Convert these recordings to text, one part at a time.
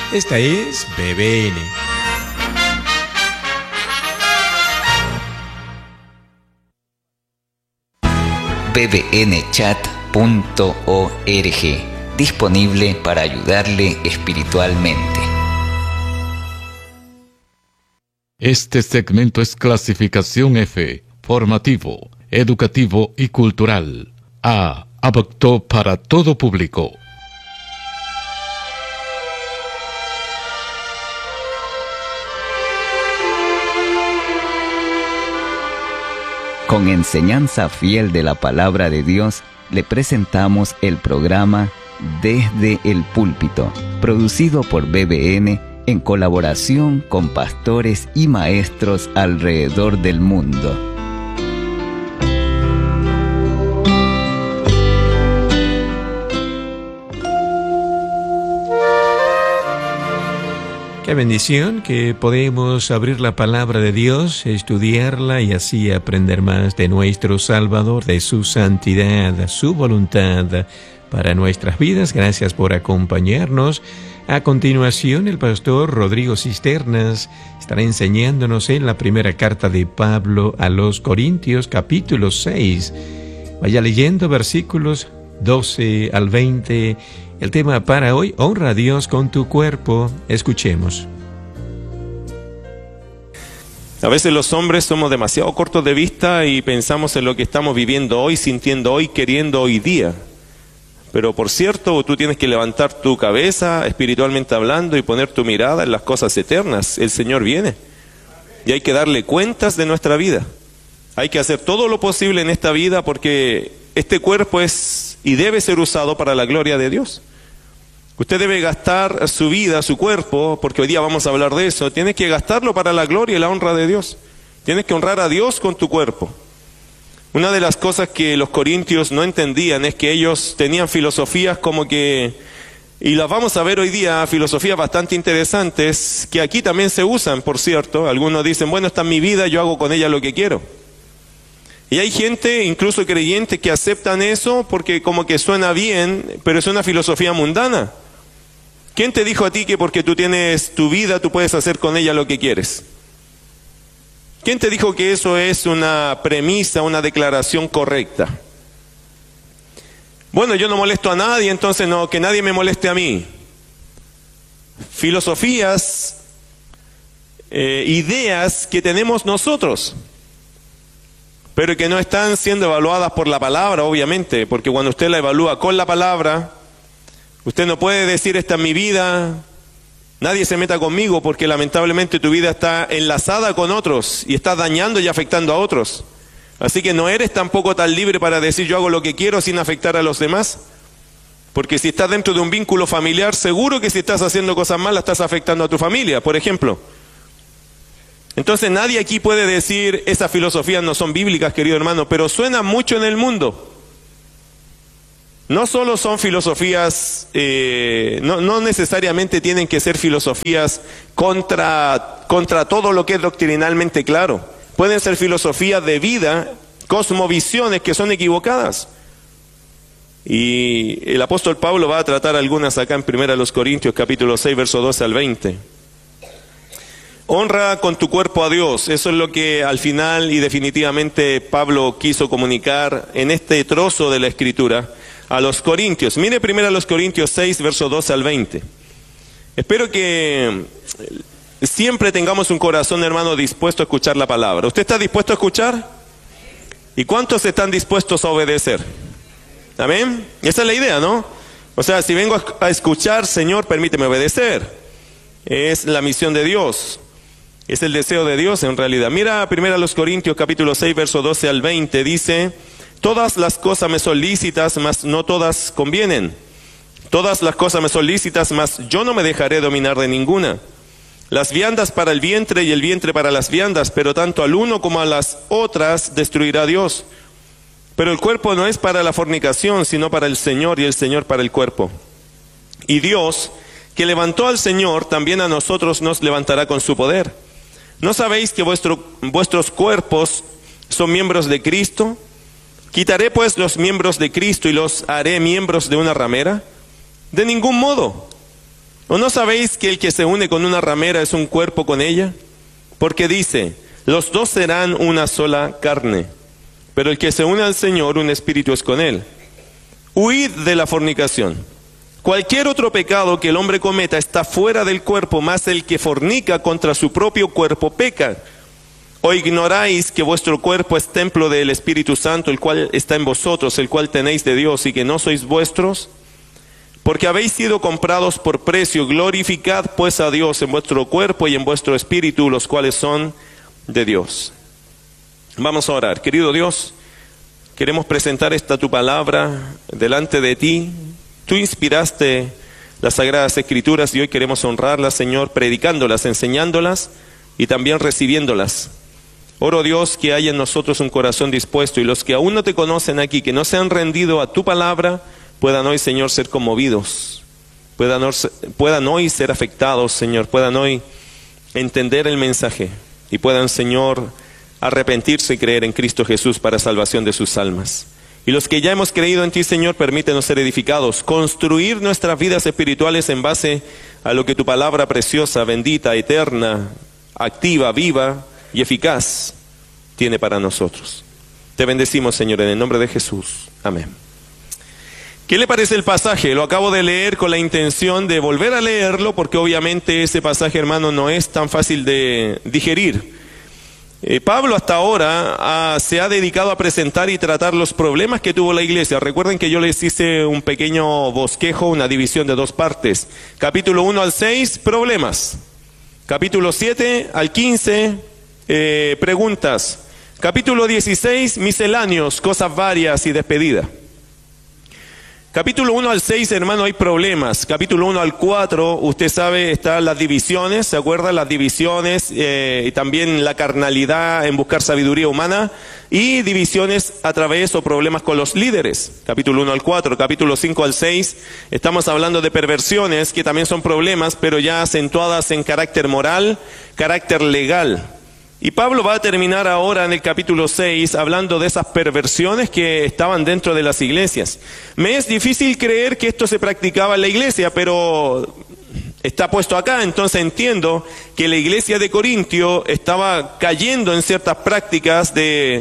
Esta es BBN. bbnchat.org, disponible para ayudarle espiritualmente. Este segmento es clasificación F, formativo, educativo y cultural. A, apto para todo público. Con enseñanza fiel de la palabra de Dios, le presentamos el programa Desde el Púlpito, producido por BBN en colaboración con pastores y maestros alrededor del mundo. Qué bendición que podemos abrir la palabra de Dios, estudiarla y así aprender más de nuestro Salvador, de su santidad, su voluntad para nuestras vidas. Gracias por acompañarnos. A continuación, el pastor Rodrigo Cisternas estará enseñándonos en la primera carta de Pablo a los Corintios, capítulo 6. Vaya leyendo versículos 12 al 20. El tema para hoy, honra a Dios con tu cuerpo. Escuchemos. A veces los hombres somos demasiado cortos de vista y pensamos en lo que estamos viviendo hoy, sintiendo hoy, queriendo hoy día. Pero por cierto, tú tienes que levantar tu cabeza, espiritualmente hablando, y poner tu mirada en las cosas eternas. El Señor viene. Y hay que darle cuentas de nuestra vida. Hay que hacer todo lo posible en esta vida porque este cuerpo es y debe ser usado para la gloria de Dios. Usted debe gastar su vida, su cuerpo, porque hoy día vamos a hablar de eso. Tienes que gastarlo para la gloria y la honra de Dios. Tienes que honrar a Dios con tu cuerpo. Una de las cosas que los corintios no entendían es que ellos tenían filosofías como que, y las vamos a ver hoy día, filosofías bastante interesantes, que aquí también se usan, por cierto. Algunos dicen, bueno, esta es mi vida, yo hago con ella lo que quiero. Y hay gente, incluso creyentes, que aceptan eso porque como que suena bien, pero es una filosofía mundana. ¿Quién te dijo a ti que porque tú tienes tu vida, tú puedes hacer con ella lo que quieres? ¿Quién te dijo que eso es una premisa, una declaración correcta? Bueno, yo no molesto a nadie, entonces no, que nadie me moleste a mí. Filosofías, ideas que tenemos nosotros, pero que no están siendo evaluadas por la palabra, obviamente, porque cuando usted la evalúa con la palabra, usted no puede decir, esta es mi vida, nadie se meta conmigo, porque lamentablemente tu vida está enlazada con otros y está dañando y afectando a otros. Así que no eres tampoco tan libre para decir, yo hago lo que quiero sin afectar a los demás. Porque si estás dentro de un vínculo familiar, seguro que si estás haciendo cosas malas, estás afectando a tu familia, por ejemplo. Entonces nadie aquí puede decir, esas filosofías no son bíblicas, querido hermano, pero suenan mucho en el mundo. No solo son filosofías, no necesariamente tienen que ser filosofías contra todo lo que es doctrinalmente claro. Pueden ser filosofías de vida, cosmovisiones que son equivocadas. Y el apóstol Pablo va a tratar algunas acá en 1 Corintios capítulo 6, verso 12 al 20. Honra con tu cuerpo a Dios. Eso es lo que al final y definitivamente Pablo quiso comunicar en este trozo de la Escritura a los Corintios. Mire primero a los Corintios 6, verso 12 al 20. Espero que siempre tengamos un corazón, hermano, dispuesto a escuchar la palabra. ¿Usted está dispuesto a escuchar? ¿Y cuántos están dispuestos a obedecer? ¿Amén? Esa es la idea, ¿no? O sea, si vengo a escuchar, Señor, permíteme obedecer. Es la misión de Dios. Es el deseo de Dios en realidad. Mira primero a los Corintios capítulo 6, verso 12 al 20. Dice, todas las cosas me son lícitas, mas no todas convienen. Todas las cosas me son lícitas, mas yo no me dejaré dominar de ninguna. Las viandas para el vientre y el vientre para las viandas, pero tanto al uno como a las otras destruirá Dios. Pero el cuerpo no es para la fornicación, sino para el Señor, y el Señor para el cuerpo. Y Dios, que levantó al Señor, también a nosotros nos levantará con su poder. ¿No sabéis que vuestros cuerpos son miembros de Cristo? ¿Quitaré pues los miembros de Cristo y los haré miembros de una ramera? De ningún modo. ¿O no sabéis que el que se une con una ramera es un cuerpo con ella? Porque dice, los dos serán una sola carne. Pero el que se une al Señor, un espíritu es con él. Huid de la fornicación. Cualquier otro pecado que el hombre cometa está fuera del cuerpo, mas el que fornica contra su propio cuerpo peca. ¿O ignoráis que vuestro cuerpo es templo del Espíritu Santo, el cual está en vosotros, el cual tenéis de Dios, y que no sois vuestros? Porque habéis sido comprados por precio. Glorificad pues a Dios en vuestro cuerpo y en vuestro espíritu, los cuales son de Dios. Vamos a orar. Querido Dios, queremos presentar esta tu palabra delante de ti. Tú inspiraste las Sagradas Escrituras y hoy queremos honrarlas, Señor, predicándolas, enseñándolas y también recibiéndolas. Oro, Dios, que haya en nosotros un corazón dispuesto, y los que aún no te conocen aquí, que no se han rendido a tu palabra, puedan hoy, Señor, ser conmovidos, puedan hoy ser afectados, Señor, puedan hoy entender el mensaje y puedan, Señor, arrepentirse y creer en Cristo Jesús para salvación de sus almas. Y los que ya hemos creído en ti, Señor, permítenos ser edificados, construir nuestras vidas espirituales en base a lo que tu palabra preciosa, bendita, eterna, activa, viva y eficaz tiene para nosotros. Te bendecimos, Señor, en el nombre de Jesús. Amén. ¿Qué le parece el pasaje? Lo acabo de leer con la intención de volver a leerlo, porque obviamente ese pasaje, hermano, no es tan fácil de digerir. Pablo hasta ahora se ha dedicado a presentar y tratar los problemas que tuvo la iglesia. Recuerden que yo les hice un pequeño bosquejo, una división de dos partes. Capítulo 1 al 6, problemas. Capítulo 7 al 15, preguntas. Capítulo 16, misceláneos, cosas varias y despedida. Capítulo 1 al 6, hermano, hay problemas. Capítulo 1 al 4, usted sabe, están las divisiones, ¿se acuerdan? Las divisiones y también la carnalidad en buscar sabiduría humana y divisiones a través o problemas con los líderes. Capítulo 1 al 4, capítulo 5 al 6, estamos hablando de perversiones que también son problemas, pero ya acentuadas en carácter moral, carácter legal. Y Pablo va a terminar ahora en el capítulo 6 hablando de esas perversiones que estaban dentro de las iglesias. Me es difícil creer que esto se practicaba en la iglesia, pero está puesto acá, entonces entiendo que la iglesia de Corintio estaba cayendo en ciertas prácticas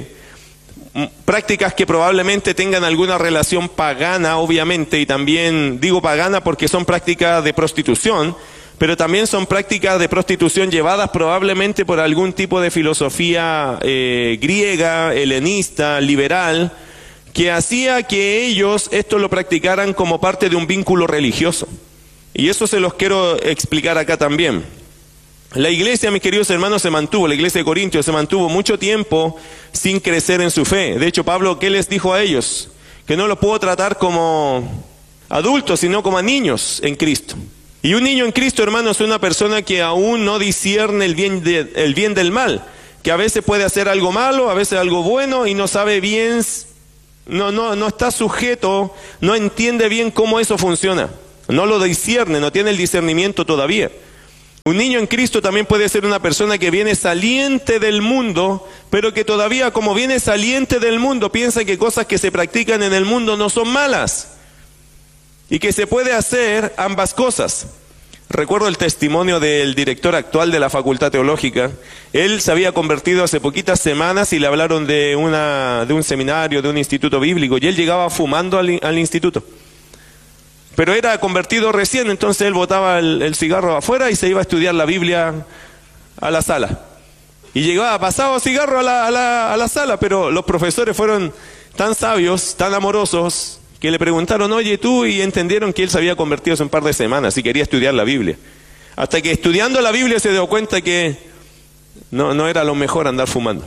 que probablemente tengan alguna relación pagana, obviamente, y también digo pagana porque son prácticas de prostitución, pero también son prácticas de prostitución llevadas probablemente por algún tipo de filosofía griega, helenista, liberal, que hacía que ellos esto lo practicaran como parte de un vínculo religioso. Y eso se los quiero explicar acá también. La iglesia, mis queridos hermanos, la iglesia de Corintios se mantuvo mucho tiempo sin crecer en su fe. De hecho, Pablo, ¿qué les dijo a ellos? Que no los puedo tratar como adultos, sino como a niños en Cristo. Y un niño en Cristo, hermano, es una persona que aún no discierne el bien del mal, que a veces puede hacer algo malo, a veces algo bueno y no sabe bien, no está sujeto, no entiende bien cómo eso funciona, no lo discierne, no tiene el discernimiento todavía. Un niño en Cristo también puede ser una persona que viene saliente del mundo, pero que todavía como viene saliente del mundo piensa que cosas que se practican en el mundo no son malas. Y que se puede hacer ambas cosas. Recuerdo el testimonio del director actual de la Facultad Teológica. Él se había convertido hace poquitas semanas y le hablaron de un seminario, de un instituto bíblico, y él llegaba fumando al instituto. Pero era convertido recién, entonces él botaba el cigarro afuera y se iba a estudiar la Biblia a la sala. Y llegaba pasado cigarro a la sala, pero los profesores fueron tan sabios, tan amorosos, que le preguntaron, oye tú, y entendieron que él se había convertido hace un par de semanas y quería estudiar la Biblia. Hasta que estudiando la Biblia se dio cuenta que no era lo mejor andar fumando.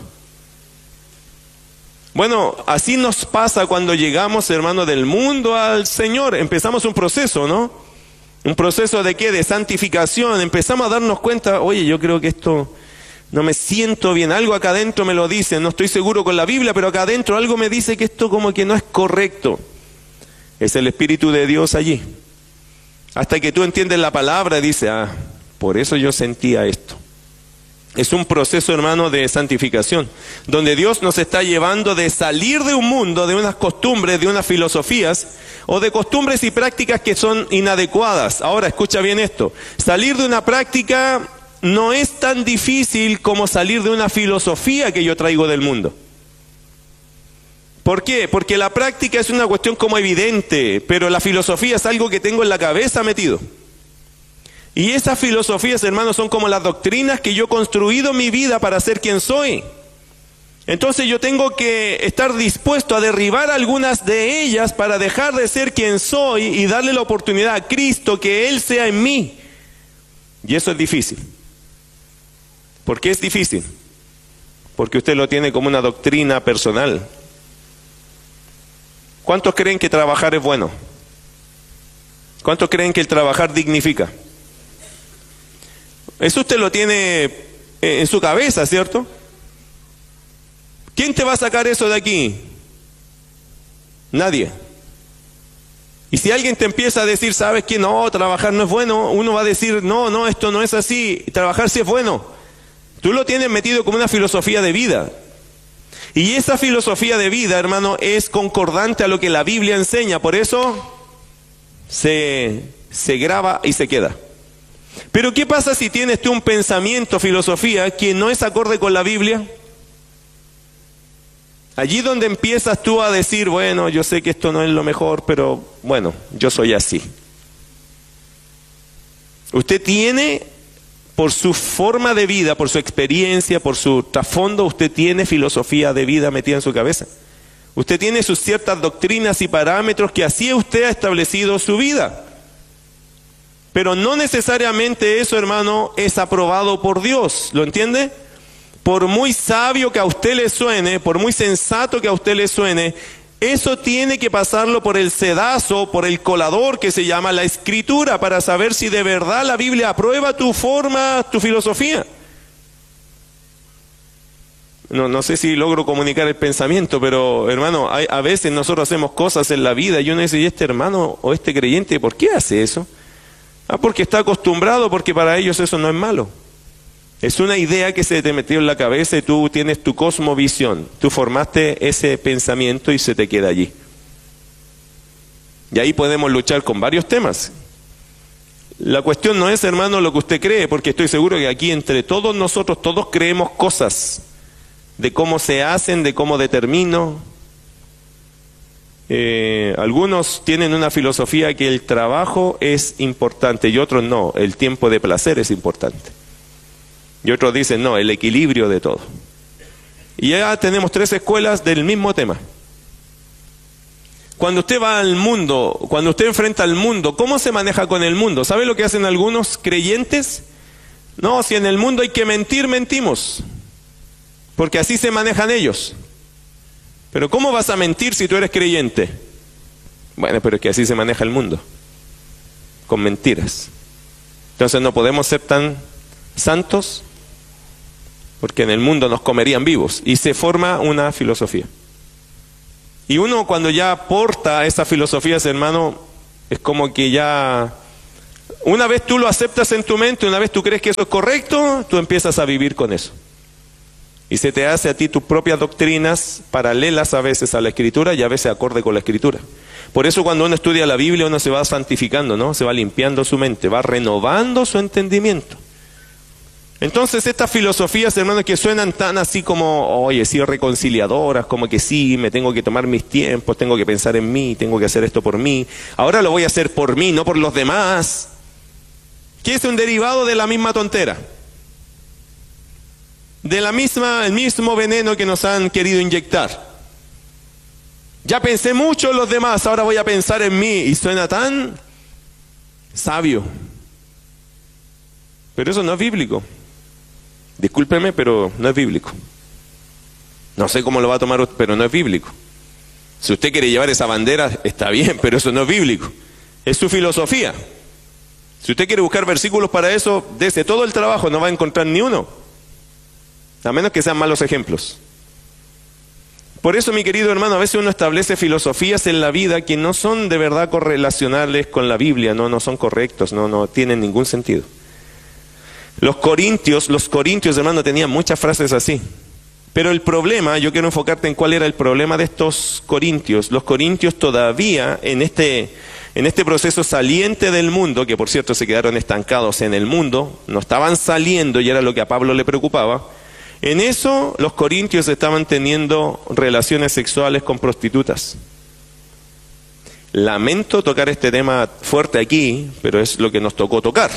Bueno, así nos pasa cuando llegamos, hermano, del mundo al Señor. Empezamos un proceso, ¿no? Un proceso de ¿qué? De santificación. Empezamos a darnos cuenta, oye, yo creo que esto no me siento bien. Algo acá adentro me lo dice, no estoy seguro con la Biblia, pero acá adentro algo me dice que esto como que no es correcto. Es el Espíritu de Dios allí. Hasta que tú entiendes la palabra y dices, por eso yo sentía esto. Es un proceso, hermano, de santificación, donde Dios nos está llevando de salir de un mundo, de unas costumbres, de unas filosofías, o de costumbres y prácticas que son inadecuadas. Ahora, escucha bien esto. Salir de una práctica no es tan difícil como salir de una filosofía que yo traigo del mundo. ¿Por qué? Porque la práctica es una cuestión como evidente, pero la filosofía es algo que tengo en la cabeza metido. Y esas filosofías, hermanos, son como las doctrinas que yo he construido en mi vida para ser quien soy. Entonces yo tengo que estar dispuesto a derribar algunas de ellas para dejar de ser quien soy y darle la oportunidad a Cristo que Él sea en mí. Y eso es difícil. ¿Por qué es difícil? Porque usted lo tiene como una doctrina personal. ¿Cuántos creen que trabajar es bueno? ¿Cuántos creen que el trabajar dignifica? Eso usted lo tiene en su cabeza, ¿cierto? ¿Quién te va a sacar eso de aquí? Nadie. Y si alguien te empieza a decir, ¿sabes qué? No, trabajar no es bueno, uno va a decir, no, esto no es así, trabajar sí es bueno. Tú lo tienes metido como una filosofía de vida. Y esa filosofía de vida, hermano, es concordante a lo que la Biblia enseña, por eso se graba y se queda. Pero ¿qué pasa si tienes tú un pensamiento, filosofía, que no es acorde con la Biblia? Allí donde empiezas tú a decir, bueno, yo sé que esto no es lo mejor, pero bueno, yo soy así. Usted tiene, por su forma de vida, por su experiencia, por su trasfondo, usted tiene filosofía de vida metida en su cabeza. Usted tiene sus ciertas doctrinas y parámetros que así usted ha establecido su vida. Pero no necesariamente eso, hermano, es aprobado por Dios, ¿lo entiende? Por muy sabio que a usted le suene, por muy sensato que a usted le suene, eso tiene que pasarlo por el sedazo, por el colador que se llama la Escritura, para saber si de verdad la Biblia aprueba tu forma, tu filosofía. No sé si logro comunicar el pensamiento, pero hermano, a veces nosotros hacemos cosas en la vida y uno dice, ¿y este hermano o este creyente por qué hace eso? Porque está acostumbrado, porque para ellos eso no es malo. Es una idea que se te metió en la cabeza y tú tienes tu cosmovisión. Tú formaste ese pensamiento y se te queda allí. Y ahí podemos luchar con varios temas. La cuestión no es, hermano, lo que usted cree, porque estoy seguro que aquí entre todos nosotros, todos creemos cosas de cómo se hacen, de cómo determino. Algunos tienen una filosofía que el trabajo es importante y otros no, el tiempo de placer es importante. Y otros dicen, no, el equilibrio de todo. Y ya tenemos 3 escuelas del mismo tema. Cuando usted va al mundo, cuando usted enfrenta al mundo, ¿cómo se maneja con el mundo? ¿Sabe lo que hacen algunos creyentes? No, si en el mundo hay que mentir, mentimos. Porque así se manejan ellos. Pero ¿cómo vas a mentir si tú eres creyente? Bueno, pero es que así se maneja el mundo. Con mentiras. Entonces no podemos ser tan santos, porque en el mundo nos comerían vivos. Y se forma una filosofía. Y uno cuando ya aporta esas filosofías, hermano, es como que ya... Una vez tú lo aceptas en tu mente, una vez tú crees que eso es correcto, tú empiezas a vivir con eso. Y se te hace a ti tus propias doctrinas, paralelas a veces a la Escritura y a veces acorde con la Escritura. Por eso cuando uno estudia la Biblia, uno se va santificando, ¿no? Se va limpiando su mente, va renovando su entendimiento. Entonces estas filosofías, hermanos, que suenan tan así como, oye, sí, reconciliadoras, como que sí, me tengo que tomar mis tiempos, tengo que pensar en mí, tengo que hacer esto por mí. Ahora lo voy a hacer por mí, no por los demás. Que es un derivado de la misma tontera. El mismo veneno que nos han querido inyectar. Ya pensé mucho en los demás, ahora voy a pensar en mí. Y suena tan sabio. Pero eso no es bíblico. Discúlpeme, pero no es bíblico. No sé cómo lo va a tomar, pero no es bíblico. Si usted quiere llevar esa bandera, está bien, pero eso no es bíblico. Es su filosofía. Si usted quiere buscar versículos para eso, dese todo el trabajo, no va a encontrar ni uno. A menos que sean malos ejemplos. Por eso, mi querido hermano, a veces uno establece filosofías en la vida que no son de verdad correlacionales con la Biblia, no son correctos, no tienen ningún sentido. Los corintios, hermano, tenían muchas frases así. Pero el problema, yo quiero enfocarte en cuál era el problema de estos corintios. Los corintios todavía en este proceso saliente del mundo, que por cierto se quedaron estancados en el mundo, no estaban saliendo y era lo que a Pablo le preocupaba. En eso los corintios estaban teniendo relaciones sexuales con prostitutas. Lamento tocar este tema fuerte aquí, pero es lo que nos tocó tocar.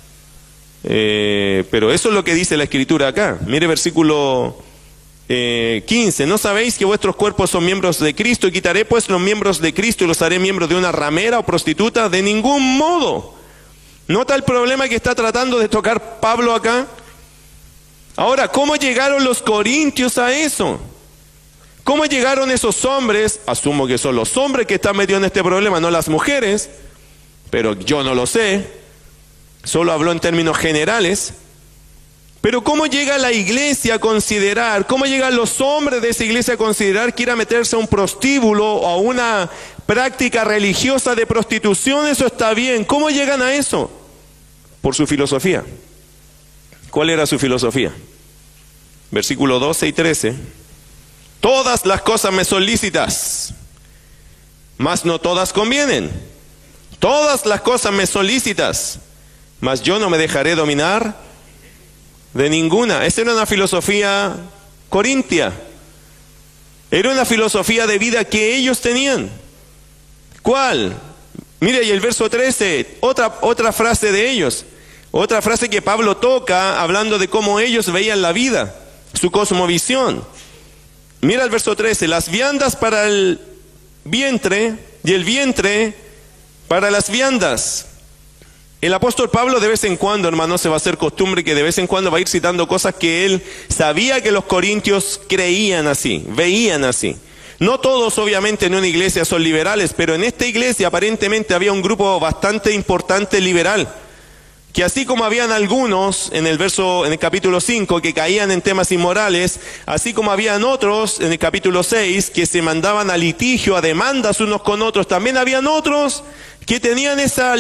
Pero eso es lo que dice la Escritura acá. Mire versículo 15. ¿No sabéis que vuestros cuerpos son miembros de Cristo? Y quitaré pues los miembros de Cristo y los haré miembros de una ramera o prostituta. De ningún modo. ¿Nota el problema que está tratando de tocar Pablo acá? Ahora, ¿cómo llegaron los corintios a eso? ¿Cómo llegaron esos hombres? Asumo que son los hombres que están metidos en este problema, no las mujeres, pero yo no lo sé, solo hablo en términos generales. Pero ¿cómo llega la iglesia a considerar, cómo llegan los hombres de esa iglesia a considerar que ir a meterse a un prostíbulo o a una práctica religiosa de prostitución, eso está bien? ¿Cómo llegan a eso? Por su filosofía. ¿Cuál era su filosofía? Versículo 12 y 13. Todas las cosas me son lícitas, mas no todas convienen. Todas las cosas me son lícitas, mas yo no me dejaré dominar de ninguna. Esa era una filosofía corintia. Era una filosofía de vida que ellos tenían. ¿Cuál? Mire, y el verso 13, otra frase de ellos. Otra frase que Pablo toca hablando de cómo ellos veían la vida, su cosmovisión. Mira el verso 13, las viandas para el vientre y el vientre para las viandas. El apóstol Pablo de vez en cuando, hermano, se va a hacer costumbre que de vez en cuando va a ir citando cosas que él sabía que los corintios creían así, veían así. No todos obviamente en una iglesia son liberales, pero en esta iglesia aparentemente había un grupo bastante importante liberal. Que así como habían algunos en el capítulo 5 que caían en temas inmorales, así como habían otros en el capítulo 6 que se mandaban a litigio, a demandas unos con otros, también habían otros que tenían esa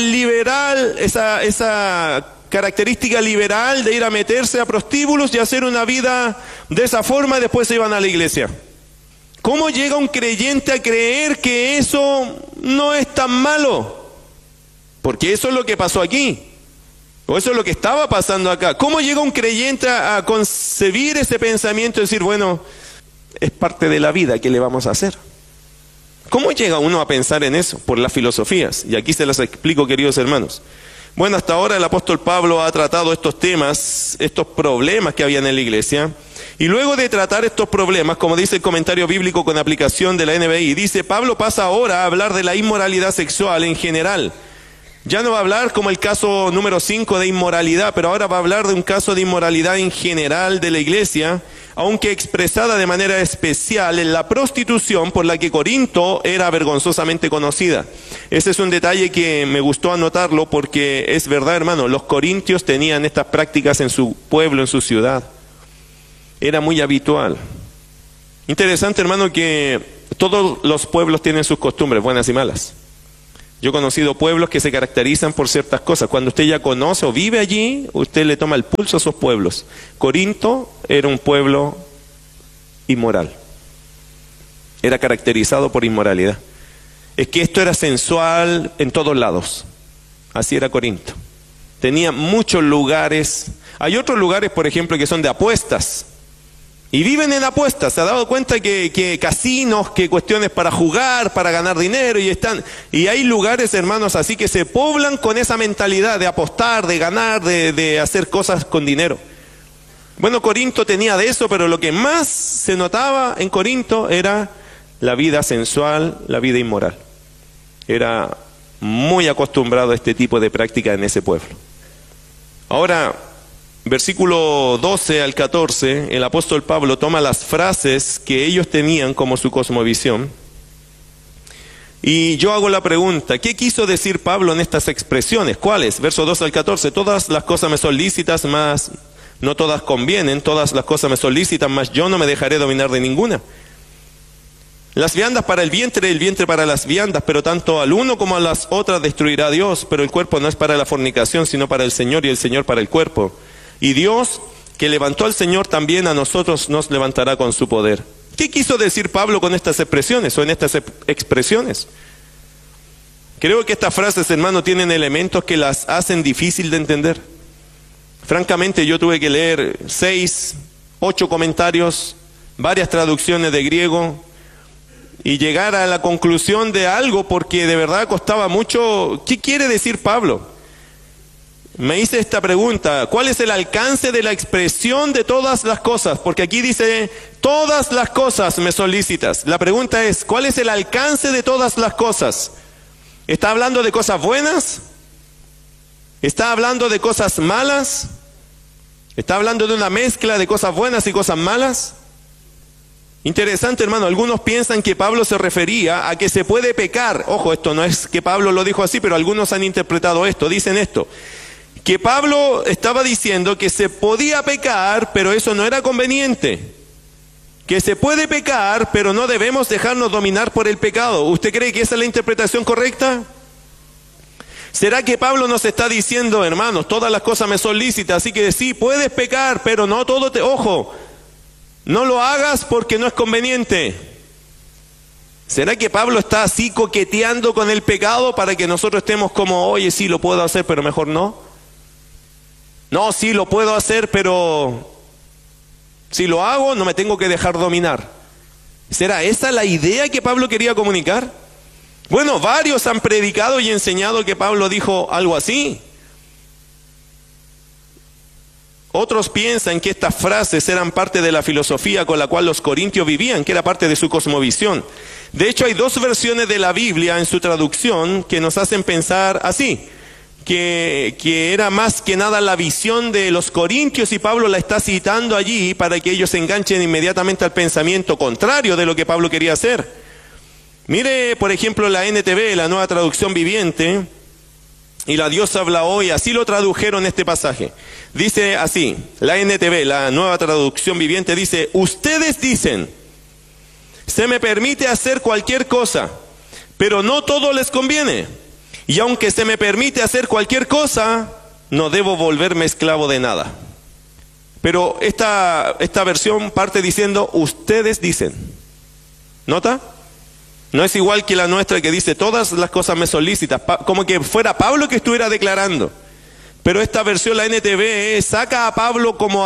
característica liberal de ir a meterse a prostíbulos y hacer una vida de esa forma y después se iban a la iglesia. ¿Cómo llega un creyente a creer que eso no es tan malo? Porque eso es lo que pasó aquí. O eso es lo que estaba pasando acá. ¿Cómo llega un creyente a concebir ese pensamiento y decir, bueno, es parte de la vida, ¿qué le vamos a hacer? ¿Cómo llega uno a pensar en eso? Por las filosofías. Y aquí se las explico, queridos hermanos. Bueno, hasta ahora el apóstol Pablo ha tratado estos temas, estos problemas que había en la iglesia. Y luego de tratar estos problemas, como dice el comentario bíblico con aplicación de la NBI, dice, Pablo pasa ahora a hablar de la inmoralidad sexual en general. Ya no va a hablar como el caso número 5 de inmoralidad, pero ahora va a hablar de un caso de inmoralidad en general de la iglesia, aunque expresada de manera especial en la prostitución por la que Corinto era vergonzosamente conocida. Ese es un detalle que me gustó anotarlo porque es verdad, hermano, los corintios tenían estas prácticas en su pueblo, en su ciudad. Era muy habitual. Interesante, hermano, que todos los pueblos tienen sus costumbres, buenas y malas. Yo he conocido pueblos que se caracterizan por ciertas cosas. Cuando usted ya conoce o vive allí, usted le toma el pulso a esos pueblos. Corinto era un pueblo inmoral. Era caracterizado por inmoralidad. Es que esto era sensual en todos lados. Así era Corinto. Tenía muchos lugares. Hay otros lugares, por ejemplo, que son de apuestas. Y viven en apuestas. ¿Se ha dado cuenta que casinos, que cuestiones para jugar, para ganar dinero? Y hay lugares, hermanos, así que se poblan con esa mentalidad de apostar, de ganar, de hacer cosas con dinero. Bueno, Corinto tenía de eso, pero lo que más se notaba en Corinto era la vida sensual, la vida inmoral. Era muy acostumbrado a este tipo de práctica en ese pueblo. Ahora, versículo 12 al 14, el apóstol Pablo toma las frases que ellos tenían como su cosmovisión. Y yo hago la pregunta, ¿qué quiso decir Pablo en estas expresiones? ¿Cuáles? Verso 12 al 14, todas las cosas me son lícitas, mas no todas convienen, todas las cosas me son lícitas, mas yo no me dejaré dominar de ninguna. Las viandas para el vientre para las viandas, pero tanto al uno como a las otras destruirá Dios, pero el cuerpo no es para la fornicación, sino para el Señor, y el Señor para el cuerpo. Y Dios, que levantó al Señor, también a nosotros nos levantará con su poder. ¿Qué quiso decir Pablo con estas expresiones o en estas expresiones? Creo que estas frases, hermano, tienen elementos que las hacen difícil de entender. Francamente, yo tuve que leer 6, 8 comentarios, varias traducciones de griego, y llegar a la conclusión de algo, porque de verdad costaba mucho. ¿Qué quiere decir Pablo? Me hice esta pregunta: ¿cuál es el alcance de la expresión de todas las cosas? Porque aquí dice, todas las cosas me son lícitas. La pregunta es, ¿cuál es el alcance de todas las cosas? ¿Está hablando de cosas buenas? ¿Está hablando de cosas malas? ¿Está hablando de una mezcla de cosas buenas y cosas malas? Interesante, hermano. Algunos piensan que Pablo se refería a que se puede pecar. Ojo, esto no es que Pablo lo dijo así, pero algunos han interpretado esto. Dicen esto: que Pablo estaba diciendo que se podía pecar, pero eso no era conveniente. Que se puede pecar, pero no debemos dejarnos dominar por el pecado. ¿Usted cree que esa es la interpretación correcta? ¿Será que Pablo nos está diciendo, hermanos, todas las cosas me son lícitas, así que sí, puedes pecar, pero no todo te... Ojo, no lo hagas porque no es conveniente. ¿Será que Pablo está así coqueteando con el pecado para que nosotros estemos como, oye, sí, lo puedo hacer, pero mejor no? No, sí, lo puedo hacer, pero si lo hago, no me tengo que dejar dominar. ¿Será esa la idea que Pablo quería comunicar? Bueno, varios han predicado y enseñado que Pablo dijo algo así. Otros piensan que estas frases eran parte de la filosofía con la cual los corintios vivían, que era parte de su cosmovisión. De hecho, hay 2 versiones de la Biblia en su traducción que nos hacen pensar así, que era más que nada la visión de los corintios, y Pablo la está citando allí para que ellos se enganchen inmediatamente al pensamiento contrario de lo que Pablo quería hacer. Mire, por ejemplo, la NTV, la Nueva Traducción Viviente, y la Dios habla hoy, así lo tradujeron este pasaje. Dice así, la NTV, la Nueva Traducción Viviente, dice: ustedes dicen, se me permite hacer cualquier cosa, pero no todo les conviene. Y aunque se me permite hacer cualquier cosa, no debo volverme esclavo de nada. Pero esta versión parte diciendo, ustedes dicen. ¿Nota? No es igual que la nuestra que dice, todas las cosas me son lícitas, como que fuera Pablo que estuviera declarando. Pero esta versión, la NTV, saca a Pablo como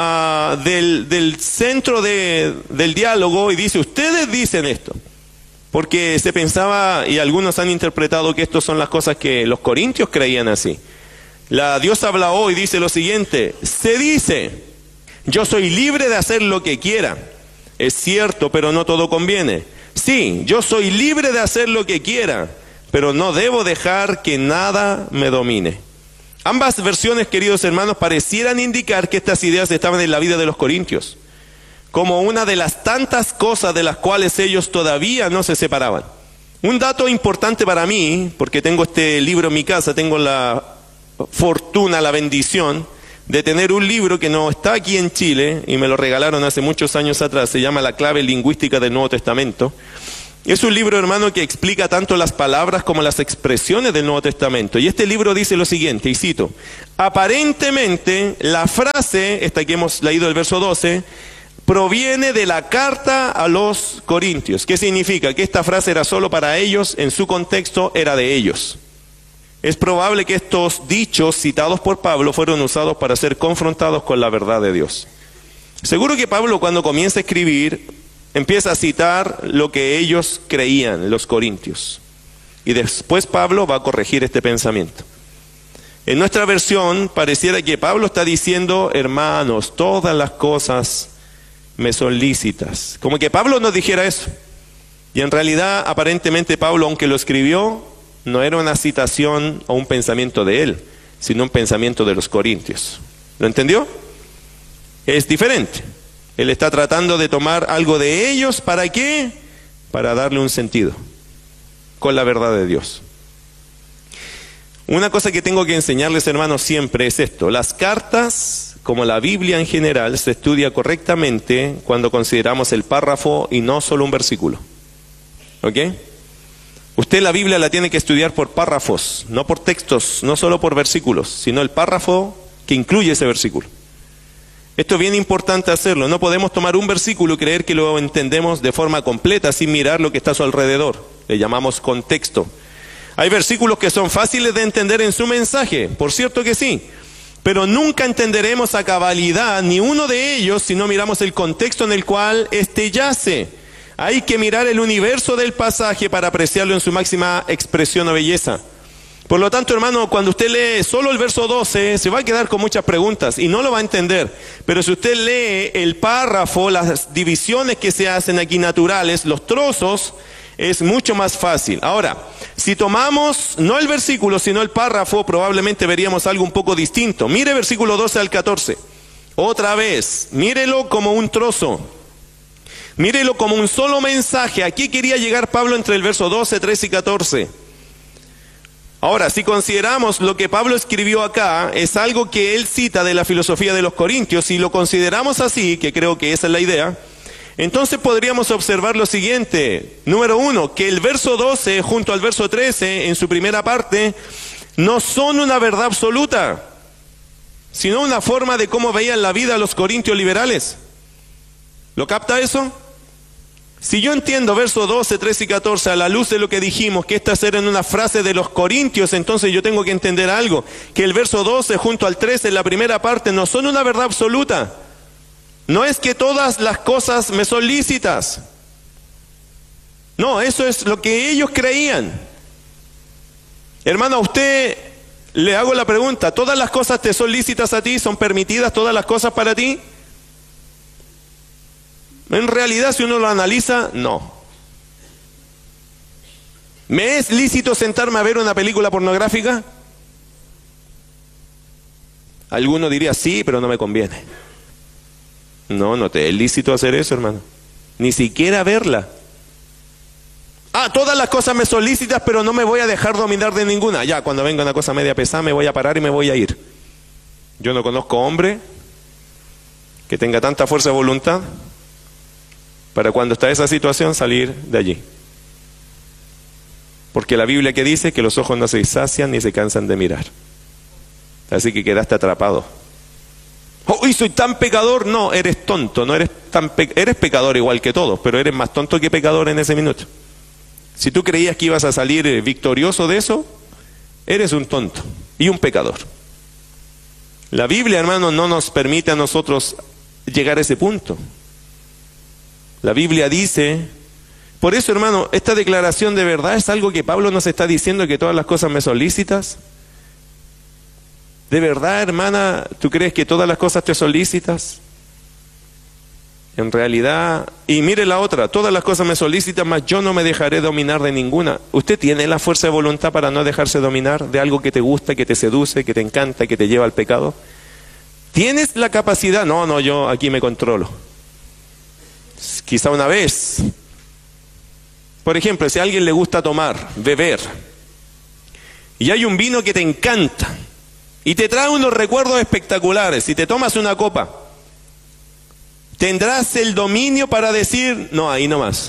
del centro del diálogo y dice, ustedes dicen esto. Porque se pensaba, y algunos han interpretado que estas son las cosas que los corintios creían así. La Dios habla hoy, dice lo siguiente: se dice, yo soy libre de hacer lo que quiera. Es cierto, pero no todo conviene. Sí, yo soy libre de hacer lo que quiera, pero no debo dejar que nada me domine. Ambas versiones, queridos hermanos, parecieran indicar que estas ideas estaban en la vida de los corintios, como una de las tantas cosas de las cuales ellos todavía no se separaban. Un dato importante para mí, porque tengo este libro en mi casa, tengo la fortuna, la bendición de tener un libro que no está aquí en Chile, y me lo regalaron hace muchos años atrás, se llama La clave lingüística del Nuevo Testamento. Es un libro, hermano, que explica tanto las palabras como las expresiones del Nuevo Testamento. Y este libro dice lo siguiente, y cito: aparentemente la frase, esta que hemos leído el verso 12, proviene de la carta a los corintios. ¿Qué significa? Que esta frase era solo para ellos, en su contexto era de ellos. Es probable que estos dichos citados por Pablo fueron usados para ser confrontados con la verdad de Dios. Seguro que Pablo, cuando comienza a escribir, empieza a citar lo que ellos creían, los corintios. Y después Pablo va a corregir este pensamiento. En nuestra versión pareciera que Pablo está diciendo, hermanos, todas las cosas me son lícitas. Como que Pablo nos dijera eso. Y en realidad, aparentemente Pablo, aunque lo escribió, no era una citación o un pensamiento de él, sino un pensamiento de los corintios. ¿Lo entendió? Es diferente. Él está tratando de tomar algo de ellos, ¿para qué? Para darle un sentido, con la verdad de Dios. Una cosa que tengo que enseñarles, hermanos, siempre es esto: las cartas, como la Biblia en general, se estudia correctamente cuando consideramos el párrafo y no solo un versículo. ¿Ok? Usted la Biblia la tiene que estudiar por párrafos, no por textos, no solo por versículos, sino el párrafo que incluye ese versículo. Esto es bien importante hacerlo. No podemos tomar un versículo y creer que lo entendemos de forma completa sin mirar lo que está a su alrededor. Le llamamos contexto. Hay versículos que son fáciles de entender en su mensaje, por cierto que sí, pero nunca entenderemos a cabalidad ni uno de ellos si no miramos el contexto en el cual éste yace. Hay que mirar el universo del pasaje para apreciarlo en su máxima expresión o belleza. Por lo tanto, hermano, cuando usted lee solo el verso 12, se va a quedar con muchas preguntas y no lo va a entender. Pero si usted lee el párrafo, las divisiones que se hacen aquí naturales, los trozos, es mucho más fácil. Ahora, si tomamos no el versículo, sino el párrafo, probablemente veríamos algo un poco distinto. Mire versículo 12 al 14. Otra vez, mírelo como un trozo. Mírelo como un solo mensaje. Aquí quería llegar Pablo entre el verso 12, 13 y 14. Ahora, si consideramos lo que Pablo escribió acá, es algo que él cita de la filosofía de los Corintios, si lo consideramos así, que creo que esa es la idea, entonces podríamos observar lo siguiente. Número 1, que el verso 12 junto al verso 13, en su primera parte, no son una verdad absoluta, sino una forma de cómo veían la vida los corintios liberales. ¿Lo capta eso? Si yo entiendo versos 12, 13 y 14 a la luz de lo que dijimos, que estas eran una frase de los corintios, entonces yo tengo que entender algo, que el verso 12 junto al 13 en la primera parte no son una verdad absoluta. No es que todas las cosas me son lícitas. No, eso es lo que ellos creían. Hermano, a usted le hago la pregunta, ¿todas las cosas te son lícitas a ti? ¿Son permitidas todas las cosas para ti? En realidad, si uno lo analiza, no. ¿Me es lícito sentarme a ver una película pornográfica? Alguno diría, sí, pero no me conviene. No te es lícito hacer eso, hermano. Ni siquiera verla. Todas las cosas me son lícitas, pero no me voy a dejar dominar de ninguna. Ya, cuando venga una cosa media pesada, me voy a parar y me voy a ir. Yo no conozco hombre que tenga tanta fuerza de voluntad para cuando está esa situación salir de allí. Porque la Biblia que dice que los ojos no se sacian ni se cansan de mirar. Así que quedaste atrapado. Soy tan pecador. No, eres tonto, no eres eres pecador igual que todos, pero eres más tonto que pecador en ese minuto. Si tú creías que ibas a salir victorioso de eso, eres un tonto y un pecador. La Biblia, hermano, no nos permite a nosotros llegar a ese punto. La Biblia dice, por eso, hermano, esta declaración de verdad es algo que Pablo nos está diciendo, que todas las cosas me son lícitas. ¿De verdad, hermana, tú crees que todas las cosas te son lícitas? En realidad, y mire la otra, todas las cosas me son lícitas, mas yo no me dejaré dominar de ninguna. ¿Usted tiene la fuerza de voluntad para no dejarse dominar de algo que te gusta, que te seduce, que te encanta, que te lleva al pecado? ¿Tienes la capacidad? No, yo aquí me controlo. Quizá una vez. Por ejemplo, si a alguien le gusta tomar, beber, y hay un vino que te encanta, y te trae unos recuerdos espectaculares, y te tomas una copa, ¿tendrás el dominio para decir, no, ahí no más?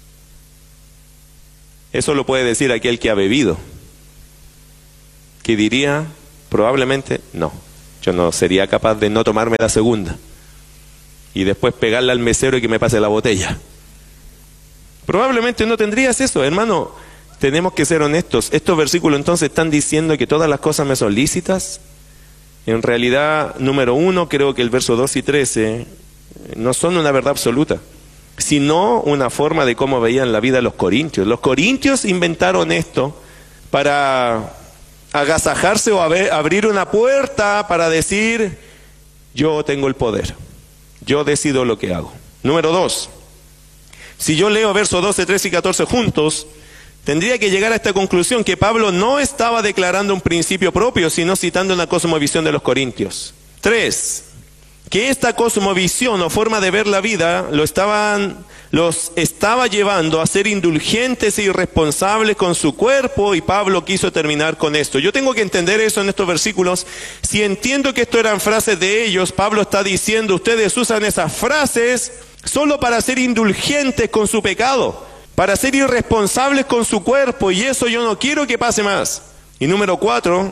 Eso lo puede decir aquel que ha bebido, que diría, probablemente, no, yo no sería capaz de no tomarme la segunda, y después pegarle al mesero y que me pase la botella. Probablemente no tendrías eso, hermano. Tenemos que ser honestos. Estos versículos entonces están diciendo que todas las cosas me son lícitas. En realidad, número 1, creo que el verso 2 y 13 no son una verdad absoluta, sino una forma de cómo veían la vida los corintios. Los corintios inventaron esto para agasajarse o abrir una puerta para decir, yo tengo el poder, yo decido lo que hago. Número 2, si yo leo versos 12, 13 y 14 juntos, tendría que llegar a esta conclusión, que Pablo no estaba declarando un principio propio, sino citando una cosmovisión de los corintios. 3, que esta cosmovisión o forma de ver la vida los estaba llevando a ser indulgentes e irresponsables con su cuerpo, y Pablo quiso terminar con esto. Yo tengo que entender eso en estos versículos. Si entiendo que esto eran frases de ellos, Pablo está diciendo, ustedes usan esas frases solo para ser indulgentes con su pecado, para ser irresponsables con su cuerpo, y eso yo no quiero que pase más. Y número 4,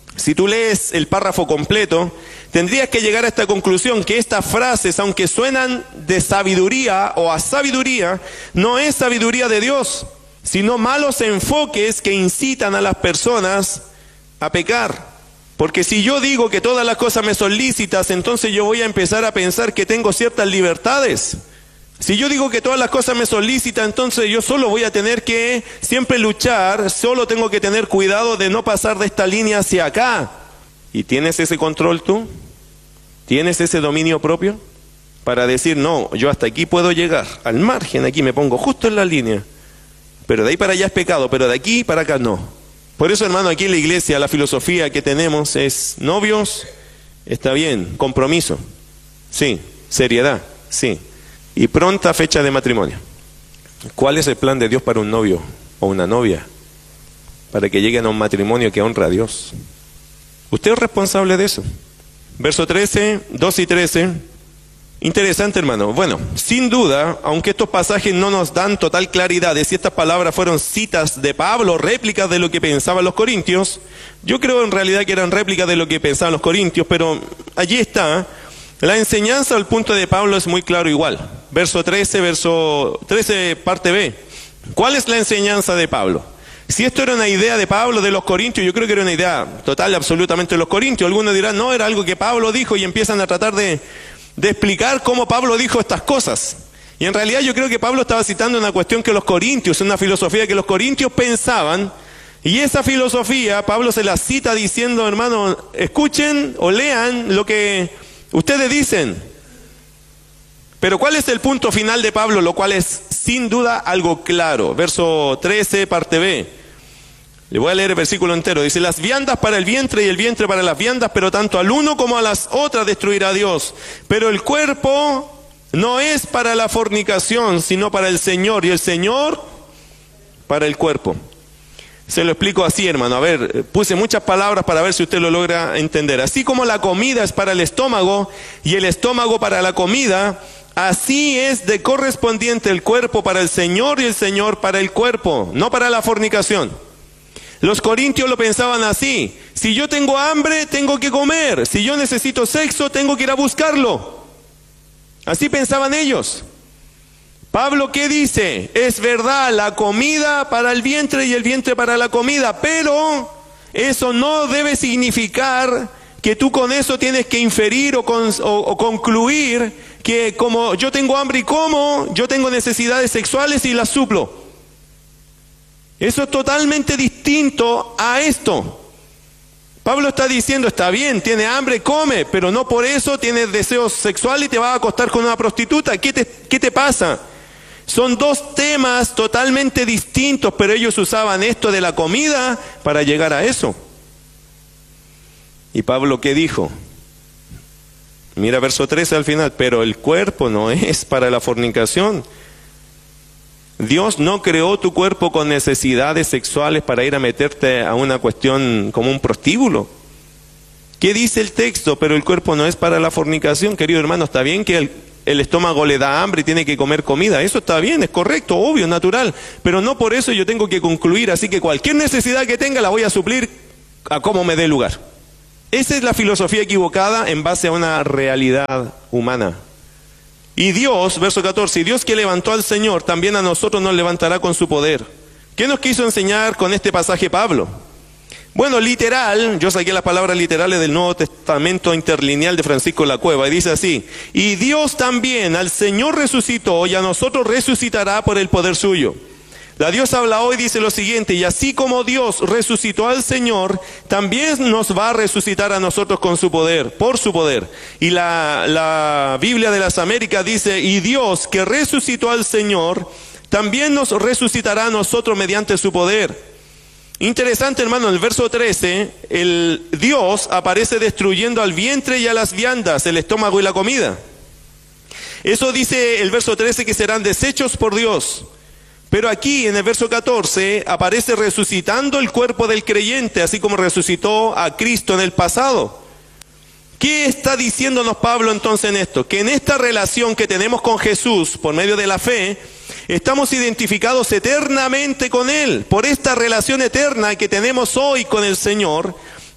Si tú lees el párrafo completo, tendrías que llegar a esta conclusión, que estas frases, aunque suenan de sabiduría o a sabiduría, no es sabiduría de Dios, sino malos enfoques que incitan a las personas a pecar. Porque si yo digo que todas las cosas me son lícitas, entonces yo voy a empezar a pensar que tengo ciertas libertades. Si yo digo que todas las cosas me son lícitas, entonces yo solo voy a tener que siempre luchar, solo tengo que tener cuidado de no pasar de esta línea hacia acá. ¿Y tienes ese control tú? ¿Tienes ese dominio propio? Para decir, no, yo hasta aquí puedo llegar, al margen, aquí me pongo justo en la línea. Pero de ahí para allá es pecado, pero de aquí para acá no. Por eso, hermano, aquí en la iglesia la filosofía que tenemos es novios, está bien, compromiso, sí, seriedad, sí. Y pronta fecha de matrimonio. ¿Cuál es el plan de Dios para un novio o una novia? Para que lleguen a un matrimonio que honra a Dios. Usted es responsable de eso. Verso 13, 2 y 13. Interesante, hermano. Bueno, sin duda, aunque estos pasajes no nos dan total claridad de si estas palabras fueron citas de Pablo, réplicas de lo que pensaban los corintios, yo creo en realidad que eran réplicas de lo que pensaban los corintios, pero allí está. La enseñanza al punto de Pablo es muy claro igual. Verso 13, parte B. ¿Cuál es la enseñanza de Pablo? Si esto era una idea de Pablo de los corintios, yo creo que era una idea total, absolutamente de los corintios. Algunos dirán, no, era algo que Pablo dijo, y empiezan a tratar de explicar cómo Pablo dijo estas cosas. Y en realidad yo creo que Pablo estaba citando una cuestión que los corintios, una filosofía que los corintios pensaban, y esa filosofía Pablo se la cita diciendo, hermano, escuchen o lean lo que ustedes dicen. Pero ¿cuál es el punto final de Pablo? Lo cual es sin duda algo claro. Verso 13, parte B. Le voy a leer el versículo entero. Dice, las viandas para el vientre y el vientre para las viandas, pero tanto al uno como a las otras destruirá Dios. Pero el cuerpo no es para la fornicación, sino para el Señor, y el Señor para el cuerpo. Se lo explico así, hermano. A ver, puse muchas palabras para ver si usted lo logra entender. Así como la comida es para el estómago y el estómago para la comida, así es de correspondiente el cuerpo para el Señor y el Señor para el cuerpo, no para la fornicación. Los corintios lo pensaban así. Si yo tengo hambre, tengo que comer. Si yo necesito sexo, tengo que ir a buscarlo. Así pensaban ellos. Pablo, ¿qué dice? Es verdad, la comida para el vientre y el vientre para la comida, pero eso no debe significar que tú con eso tienes que inferir o concluir que como yo tengo hambre y como, yo tengo necesidades sexuales y las suplo. Eso es totalmente distinto a esto. Pablo está diciendo, está bien, tiene hambre, come, pero no por eso tienes deseos sexuales y te vas a acostar con una prostituta. ¿Qué te pasa? Son dos temas totalmente distintos, pero ellos usaban esto de la comida para llegar a eso. ¿Y Pablo qué dijo? Mira verso 13 al final, pero el cuerpo no es para la fornicación. Dios no creó tu cuerpo con necesidades sexuales para ir a meterte a una cuestión como un prostíbulo. ¿Qué dice el texto? Pero el cuerpo no es para la fornicación. Querido hermano, está bien que el estómago le da hambre y tiene que comer comida. Eso está bien, es correcto, obvio, natural. Pero no por eso yo tengo que concluir. Así que cualquier necesidad que tenga la voy a suplir a como me dé lugar. Esa es la filosofía equivocada en base a una realidad humana. Y Dios, verso 14, y Dios que levantó al Señor, también a nosotros nos levantará con su poder. ¿Qué nos quiso enseñar con este pasaje Pablo? Bueno, literal, yo saqué las palabras literales del Nuevo Testamento interlineal de Francisco de la Cueva, y dice así, y Dios también al Señor resucitó, y a nosotros resucitará por el poder suyo. La Dios habla hoy, dice lo siguiente, y así como Dios resucitó al Señor, también nos va a resucitar a nosotros con su poder, por su poder. Y la Biblia de las Américas dice, y Dios que resucitó al Señor, también nos resucitará a nosotros mediante su poder. Interesante, hermano, en el verso 13, el Dios aparece destruyendo al vientre y a las viandas, el estómago y la comida. Eso dice el verso 13 que serán deshechos por Dios. Pero aquí en el verso 14 aparece resucitando el cuerpo del creyente, así como resucitó a Cristo en el pasado. ¿Qué está diciéndonos Pablo entonces en esto? Que en esta relación que tenemos con Jesús por medio de la fe, estamos identificados eternamente con Él. Por esta relación eterna que tenemos hoy con el Señor,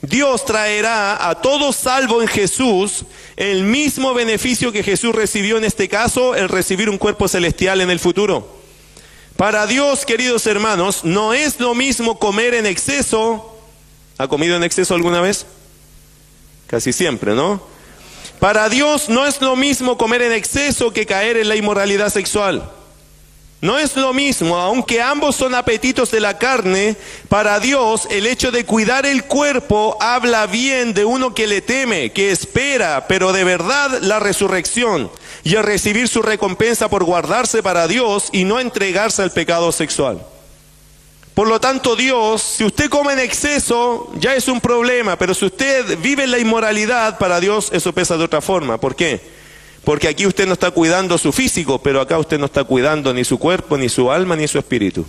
Dios traerá a todo salvo en Jesús el mismo beneficio que Jesús recibió en este caso, el recibir un cuerpo celestial en el futuro. Para Dios, queridos hermanos, no es lo mismo comer en exceso. ¿Ha comido en exceso alguna vez? Casi siempre, ¿no? Para Dios no es lo mismo comer en exceso que caer en la inmoralidad sexual. No es lo mismo, aunque ambos son apetitos de la carne. Para Dios el hecho de cuidar el cuerpo habla bien de uno que le teme, que espera, pero de verdad la resurrección y el recibir su recompensa por guardarse para Dios y no entregarse al pecado sexual. Por lo tanto, Dios, si usted come en exceso, ya es un problema, pero si usted vive en la inmoralidad, para Dios eso pesa de otra forma. ¿Por qué? Porque aquí usted no está cuidando su físico, pero acá usted no está cuidando ni su cuerpo, ni su alma, ni su espíritu.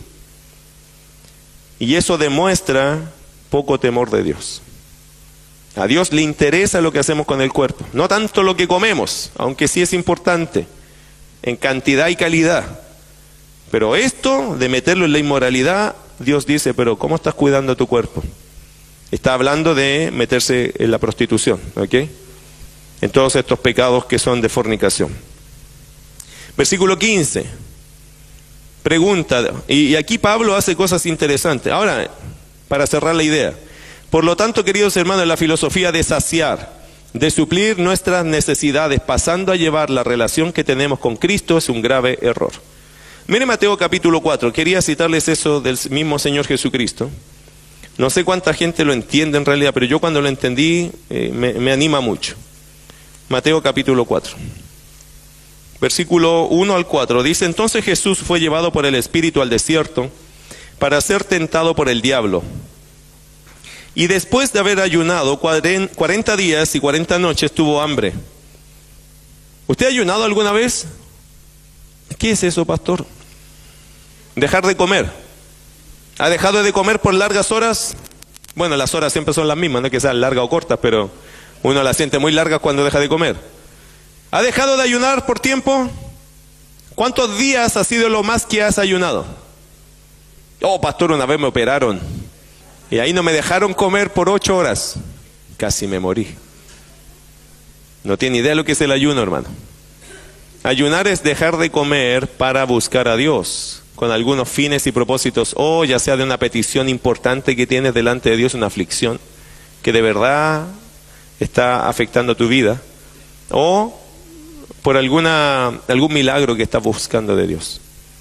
Y eso demuestra poco temor de Dios. A Dios le interesa lo que hacemos con el cuerpo, no tanto lo que comemos, aunque sí es importante, en cantidad y calidad. Pero esto de meterlo en la inmoralidad, Dios dice, pero ¿cómo estás cuidando tu cuerpo? Está hablando de meterse en la prostitución, ¿ok? En todos estos pecados que son de fornicación. Versículo 15. Pregunta, y aquí Pablo hace cosas interesantes. Ahora, para cerrar la idea. Por lo tanto, queridos hermanos, la filosofía de saciar, de suplir nuestras necesidades, pasando a llevar la relación que tenemos con Cristo, es un grave error. Mire Mateo capítulo 4, quería citarles eso del mismo Señor Jesucristo. No sé cuánta gente lo entiende en realidad, pero yo cuando lo entendí me anima mucho. Mateo capítulo 4, versículo 1 al 4, dice: entonces Jesús fue llevado por el Espíritu al desierto para ser tentado por el diablo. Y después de haber ayunado 40 días y 40 noches tuvo hambre. ¿Usted ha ayunado alguna vez? ¿Qué es eso, pastor? Dejar de comer. ¿Ha dejado de comer por largas horas? Bueno, las horas siempre son las mismas, no es que sean largas o cortas, pero uno las siente muy largas cuando deja de comer. ¿Ha dejado de ayunar por tiempo? ¿Cuántos días ha sido lo más que has ayunado? Oh, pastor, una vez me operaron y ahí no me dejaron comer por 8 horas. Casi me morí. No tiene idea de lo que es el ayuno, hermano. Ayunar es dejar de comer para buscar a Dios, con algunos fines y propósitos, o ya sea de una petición importante que tienes delante de Dios, una aflicción que de verdad está afectando tu vida, o por algún milagro que estás buscando de Dios,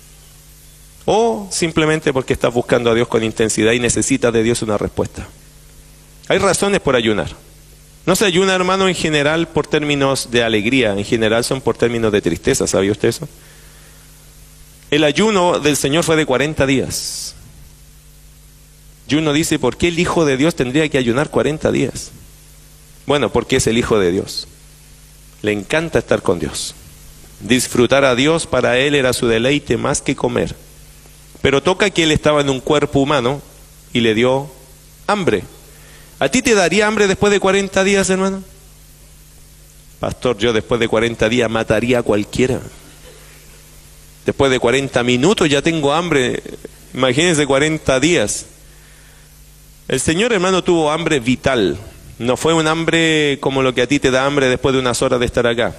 o simplemente porque estás buscando a Dios con intensidad y necesitas de Dios una respuesta. Hay razones por ayunar. No se ayuna, hermano, en general por términos de alegría, en general son por términos de tristeza, ¿sabía usted eso? El ayuno del Señor fue de 40 días. Y uno dice, ¿por qué el Hijo de Dios tendría que ayunar 40 días? Bueno, porque es el Hijo de Dios. Le encanta estar con Dios. Disfrutar a Dios para Él era su deleite más que comer. Pero toca que Él estaba en un cuerpo humano y le dio hambre. ¿A ti te daría hambre después de 40 días, hermano? Pastor, yo después de 40 días mataría a cualquiera. Después de 40 minutos ya tengo hambre. Imagínense 40 días. El Señor, hermano, tuvo hambre vital. No fue un hambre como lo que a ti te da hambre después de unas horas de estar acá.